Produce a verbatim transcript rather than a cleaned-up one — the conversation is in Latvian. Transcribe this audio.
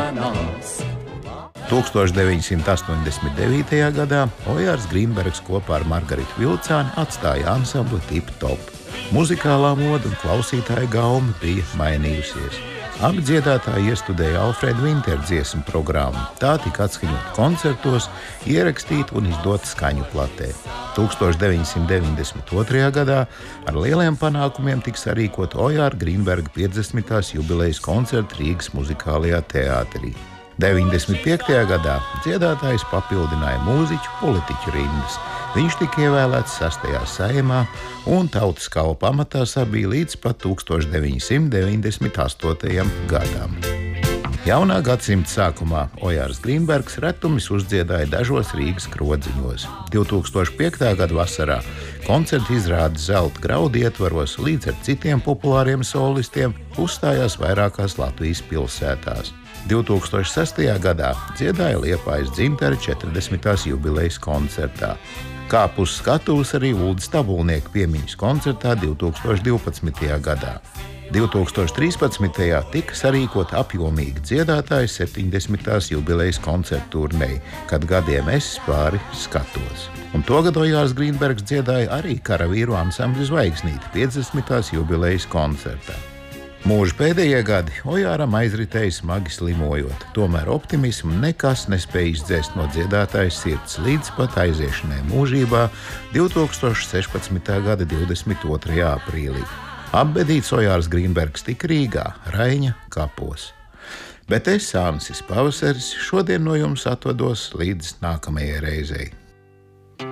sarkanās. tūkstoš deviņsimt astoņdesmit devītajā gadā Ojārs Grīnbergs kopā ar Margaritu Vilcāni atstāja ansambli Tip Top. Muzikālā moda un klausītāja gauma bija mainījusies. Abi dziedātāji iestudēja Alfreda Vintera dziesmu programmu. Tā tika atskaņota koncertos, ierakstīta un izdota skaņu platē. tūkstoš deviņsimt deviņdesmit otrajā gadā ar lieliem panākumiem tika sarīkota Ojāra Grīnberga piecdesmitās jubilejas koncerta Rīgas muzikālajā teātrī. deviņdesmit piektajā gadā dziedātājs papildināja mūziķu politiķu rindas. Viņš tika ievēlēts sastajā saeimā un tautas kalpa amatā sabija līdz pat tūkstoš deviņsimt deviņdesmit astotajam gadam. Jaunā gadsimta sākumā Ojārs Grīnbergs retumis uzdziedāja dažos Rīgas krodziņos. divtūkstoš piektā gada vasarā koncerta izrādes Zelta graudu ietvaros līdz ar citiem populāriem solistiem uzstājās vairākās Latvijas pilsētās. divtūkstoš sestajā gadā dziedāja Liepājas dzintara četrdesmitās jubilejas koncertā. Kāp uz skatuves arī Uldis Tabulnieka piemiņas koncertā divtūkstoš divpadsmitajā gadā. divtūkstoš trīspadsmitajā tika sarīkota apjomīga dziedātāja septiņdesmitās jubilejas koncerta turnēja, kad gadiem es pāri skatos. Un togad Ojārs Grīnbergs dziedāja arī karavīru ansambļa Zvaigznīte piecdesmitās jubilejas koncertā. Mūža pēdējie gadi Ojāram aizritēja smagi slimojot, tomēr optimismu nekas nespēja izdzēst no dziedātājas sirds līdz pat aiziešanai mūžībā divtūkstoš sešpadsmitā gada divdesmit otrajā aprīlī. Apbedīts Ojārs Grīnbergs tika Rīgā, Raiņa kapos. Bet es, Ansis Pavasaris, šodien no jums atvados līdz nākamajai reizei.